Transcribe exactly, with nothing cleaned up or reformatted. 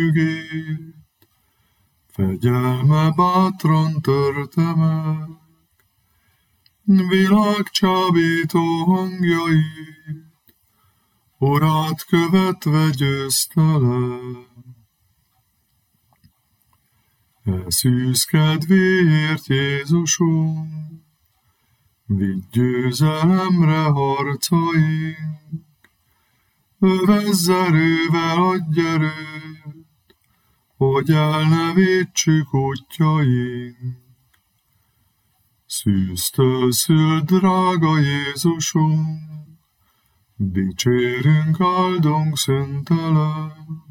nyugét, fegyelme bátran törte meg, világcsábító hangjait, Urát követve győzte le. E szűz kedvéért, Jézusunk, vidd győzelemre harcaink, övezz erővel, adj erőt, hogy el ne vétsük útjaink. Szűztől szült, drága Jézusunk, dicsérünk, áldunk, szentelem,